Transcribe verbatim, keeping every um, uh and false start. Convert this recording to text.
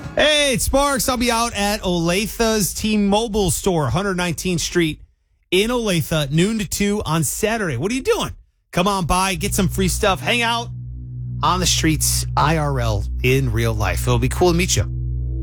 Hey, it's Sparks. I'll be out at Olathe's T-Mobile store, one hundred nineteenth Street in Olathe, noon to two on Saturday. What are you doing? Come on by, get some free stuff, hang out on the streets, I R L, in real life. It'll be cool to meet you.